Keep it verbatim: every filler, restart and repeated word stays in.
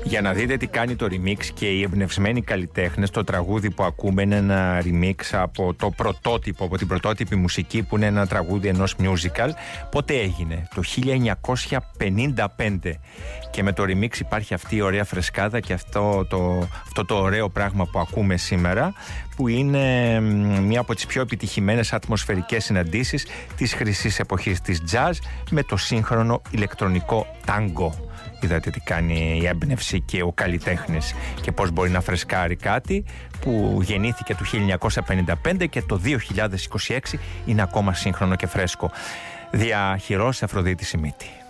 Για να δείτε τι κάνει το remix και οι εμπνευσμένοι καλλιτέχνες, το τραγούδι που ακούμε είναι ένα remix από το πρωτότυπο, από την πρωτότυπη μουσική που είναι ένα τραγούδι ενός musical. Πότε έγινε? Το χίλια εννιακόσια πενήντα πέντε. Και με το remix υπάρχει αυτή η ωραία φρεσκάδα και αυτό το, αυτό το ωραίο πράγμα που ακούμε σήμερα, που είναι μία από τις πιο επιτυχημένες ατμοσφαιρικές συναντήσεις της χρυσής εποχής της jazz με το σύγχρονο ηλεκτρονικό τάγκο. Είδατε τι κάνει η έμπνευση και ο καλλιτέχνης και πώς μπορεί να φρεσκάρει κάτι που γεννήθηκε το χίλια εννιακόσια πενήντα πέντε και το δύο χιλιάδες είκοσι έξι είναι ακόμα σύγχρονο και φρέσκο. Διαχειρός Αφροδίτη Σιμίτη.